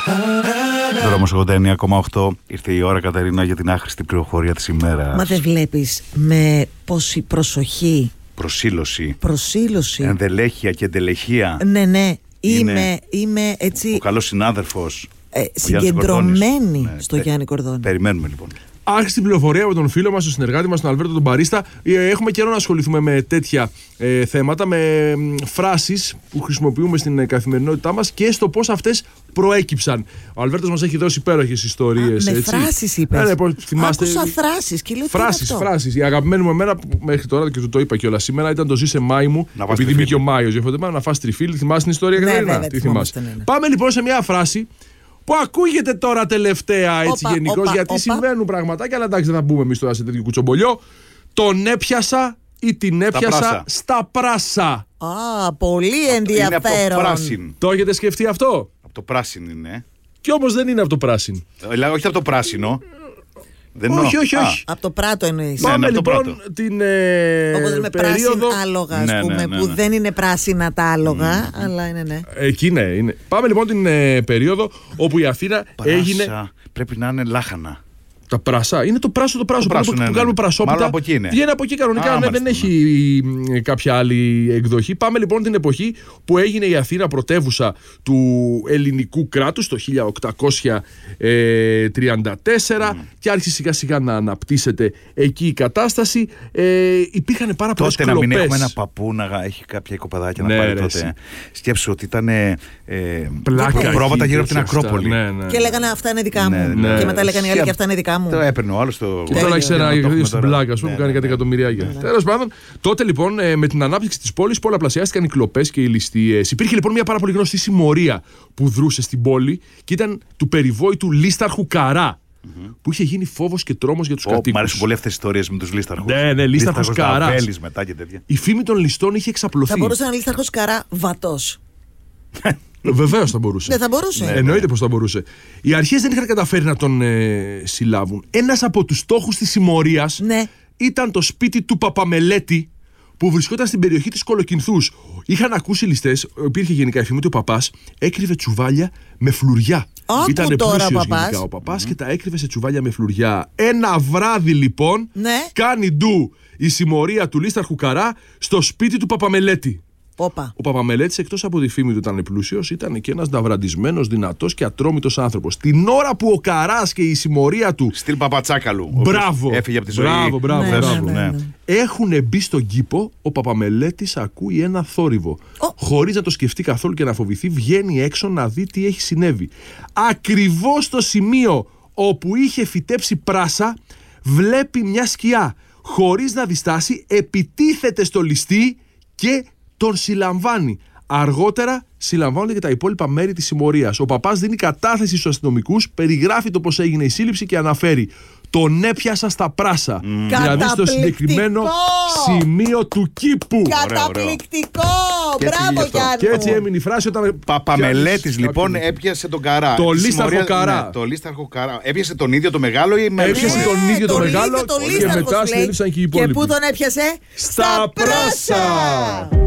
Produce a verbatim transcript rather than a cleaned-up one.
Τώρα όμως ογδόντα εννέα κόμμα οκτώ ήρθε η ώρα, Κατερίνα, για την άχρηστη πληροφορία της ημέρας. Μα δεν βλέπεις με πόση προσοχή, Προσήλωση, προσήλωση, ενδελέχεια και εντελεχεία. ναι, ναι, είμαι, Είναι είμαι έτσι ο καλός συνάδελφος, ε, ο Γιάννης Κορδόνης. συγκεντρωμένη Ναι, στο πε- Γιάννη Κορδόνη. Περιμένουμε λοιπόν. Άχρηστη πληροφορία με τον φίλο μας, τον συνεργάτη μας, τον Αλβέρτο τον Παρίστα. Ε, Έχουμε καιρό να ασχοληθούμε με τέτοια ε, θέματα, με μ, φράσεις που χρησιμοποιούμε στην ε, καθημερινότητά μας και στο πώς αυτές προέκυψαν. Ο Αλβέρτος μας έχει δώσει υπέροχες ιστορίες. Α, με έτσι. φράσεις είπες. Ναι, ναι, πώς θυμάστε. Άκουσα φράσεις και λέω τι Φράσεις, είναι αυτό. φράσεις. Η αγαπημένη μου εμένα που μέχρι τώρα και του το είπα κιόλας σήμερα ήταν το ζήσε Μάη μου. Να φας Επειδή μπήκε ο τριφύλι. Μάιος, διαφορετικά να φας τριφύλι. Θυμάσαι την ιστορία, Ναι, Κατερίνα? βέβαια, Τι τη θυμάσαι? θυμόμαστε, ναι, ναι. Πάμε λοιπόν σε μια φράση που ακούγεται τώρα τελευταία έτσι Όπα, γενικώς, όπα, γιατί όπα. συμβαίνουν πραγματάκια, αλλά εντάξει, δεν θα μπούμε εμείς τώρα σε τέτοιο κουτσομπολιό. Τον έπιασα ή την έπιασα πράσα. στα πράσα. Α, πολύ Είναι από το ενδιαφέρον. πράσιν. Το έχετε σκεφτεί αυτό? Από το πράσιν είναι. Κι όμως δεν είναι από το πράσινο. Δηλαδή, όχι από το πράσινο. Δεν εννοώ. Όχι, όχι, Α, όχι. Από το πράτο εννοείς. Ναι, Πάμε ναι, το λοιπόν πρώτο. την ε, Όπως λέμε περίοδο. πράσινα άλογα, ας Ναι, ναι, πούμε, ναι, που ναι. δεν είναι πράσινα τα άλογα, αλλά είναι ναι. Εκεί ναι, είναι. Πάμε λοιπόν την ε, περίοδο όπου η Αθήνα πράσα. έγινε. Πρέπει να είναι λάχανα. Τα πράσα. Είναι το πράσο το πράσο. Το πράσο, που, ναι, που ναι. κάνουμε πρασόπιτα. Μάλλον από εκεί είναι. Βγαίνει από εκεί κανονικά. Α, ναι, μάλιστα, δεν έχει μ, κάποια άλλη εκδοχή. Πάμε λοιπόν την εποχή που έγινε η Αθήνα πρωτεύουσα του ελληνικού κράτους το χίλια οκτακόσια τριάντα τέσσερα Mm. και άρχισε σιγά σιγά να αναπτύσσεται εκεί η κατάσταση. Ε, υπήρχαν πάρα πολλές Τότε να μην κλοπές. έχουμε ένα παππού να έχει κάποια οικοπεδάκια Ναι, να πάρει ρε, τότε. εσύ. Σκέψου ότι ήταν ε, Πλάκα πρόβατα εκεί, γύρω από την σωστά. Ακρόπολη. Ναι, ναι. Και λέγανε αυτά είναι δικά Ναι, μου. ναι. Και μετά λέγανε οι άλλοι Σχεδόν. και αυτά είναι δικά μου. Το έπαιρνε ο άλλος το. Και τώρα έχει ένα Για να το γραφείο έχουμε στην τώρα. πλάκα, α πούμε, Ναι, που κάνει ναι, κάτι ναι. εκατομμυριάκια. Τέλος πάντων, τότε λοιπόν ε, με την ανάπτυξη της πόλης πολλαπλασιάστηκαν οι κλοπές και οι ληστείες. Υπήρχε λοιπόν μια πάρα πολύ γνωστή συμμορία που δρούσε στην πόλη και ήταν του περιβόητου Λίσταρχου Καρά. Mm-hmm. Που είχε γίνει φόβος και τρόμος για τους Ω, κατοίκους. μ' αρέσουν πολύ αυτές τις ιστορίες με τους Λίσταρχους. Ναι, ναι, Λίσταρχος Καράς. Ραβέλης μετά και τέτοια. Η φήμη των ληστών είχε εξαπλωθεί. Θα μπορούσε να είναι Λίσταρχος Καρά βατός. Βεβαίως θα μπορούσε. Δεν θα μπορούσε. Ναι. Εννοείται πως θα μπορούσε. Οι αρχές δεν είχαν καταφέρει να τον ε, συλλάβουν. Ένας από τους στόχους της συμμορίας Ναι. ήταν το σπίτι του Παπαμελέτη που βρισκόταν στην περιοχή της Κολοκυνθούς. Είχαν ακούσει ληστές, υπήρχε γενικά η φήμη ότι ο παπάς έκρυβε τσουβάλια με φλουριά. Άκου Ήτανε τώρα, πλούσιος παπάς. γενικά ο παπάς και τα έκρυβε σε τσουβάλια με φλουριά. Ένα βράδυ λοιπόν Ναι. κάνει ντου η συμμορία του Λίσταρχου Καρά στο σπίτι του Παπαμελέτη. Όπα. Ο Παπαμελέτης, εκτός από τη φήμη του ήταν πλούσιος, ήταν και ένας ναυραντισμένος, δυνατός και ατρόμητος άνθρωπος. Την ώρα που ο Καράς και η συμμορία του Στυλ Παπατσάκαλου. ο οποίος Μπράβο. Έφυγε από τη ζωή. Μπράβο, μπράβο, Ναι, μπράβο. ναι, ναι. έχουν μπει στον κήπο, ο Παπαμελέτης ακούει ένα θόρυβο. Ω. Χωρίς να το σκεφτεί καθόλου και να φοβηθεί, βγαίνει έξω να δει τι έχει συνέβη. Ακριβώς στο σημείο όπου είχε φυτέψει πράσα, βλέπει μια σκιά. Χωρίς να διστάσει, επιτίθεται στο ληστή και τον συλλαμβάνει. Αργότερα συλλαμβάνονται και τα υπόλοιπα μέρη της συμμορίας. Ο παπάς δίνει κατάθεση στους αστυνομικούς, περιγράφει το πώς έγινε η σύλληψη και αναφέρει: τον έπιασα στα πράσα. Δηλαδή στο συγκεκριμένο σημείο του κήπου. Καταπληκτικό! Και έτσι Μπράβο, γι' αυτό. Γιάννη. Και έτσι έμεινε η φράση όταν. Παπαμελέτης λοιπόν Κάποιον- έπιασε τον Καρά. Το Τη Λίσταρχο συμμορία- Καρά. Ναι, το Λίσταρχο Καρά. Έπιασε τον ίδιο το μεγάλο ή με Έπιασε Ναι, τον ίδιο το τον μεγάλο ίδιο τον και Λίσταρχο, μετά λέει. συνέλευσαν και οι Και υπόλοιποι. πού τον έπιασε? Στα πράσα!